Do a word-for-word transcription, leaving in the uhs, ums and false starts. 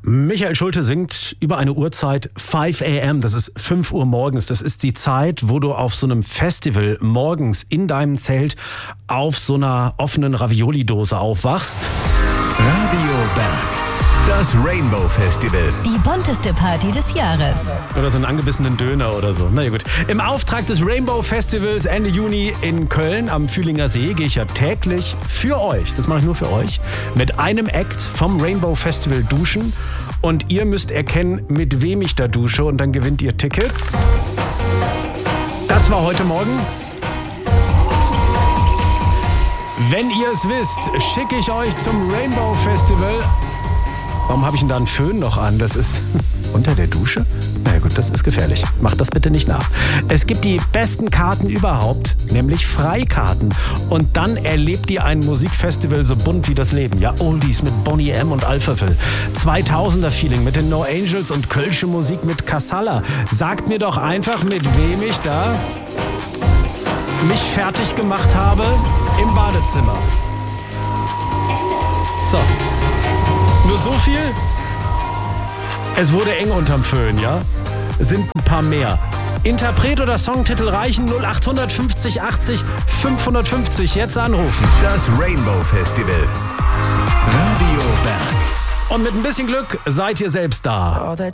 Michael Schulte singt über eine Uhrzeit fünf a.m., das ist fünf Uhr morgens. Das ist die Zeit, wo du auf so einem Festival morgens in deinem Zelt auf so einer offenen Ravioli-Dose aufwachst. Radio Berg, das Rainbow Festival. Die bunteste Party des Jahres. Oder so einen angebissenen Döner oder so. Na ja, gut. Im Auftrag des Rainbow Festivals Ende Juni in Köln am Fühlinger See gehe ich ja täglich für euch, das mache ich nur für euch, mit einem Act vom Rainbow Festival duschen. Und ihr müsst erkennen, mit wem ich da dusche, und dann gewinnt ihr Tickets. Das war heute Morgen. Wenn ihr es wisst, schicke ich euch zum Rainbow Festival. Warum habe ich denn da einen Föhn noch an? Das ist unter der Dusche? Na ja gut, das ist gefährlich. Macht das bitte nicht nach. Es gibt die besten Karten überhaupt, nämlich Freikarten. Und dann erlebt ihr ein Musikfestival so bunt wie das Leben. Ja, Oldies mit Boney M. und Alphaville. zweitausender-Feeling mit den No Angels und Kölsche Musik mit Kassala. Sagt mir doch einfach, mit wem ich da mich fertig gemacht habe im Badezimmer. So. Nur so viel. Es wurde eng unterm Föhn, ja? Es sind ein paar mehr. Interpret oder Songtitel reichen. null acht fünfzig achtzig fünfhundertfünfzig. Jetzt anrufen. Das Rainbow Festival. Radio Berg. Und mit ein bisschen Glück seid ihr selbst da.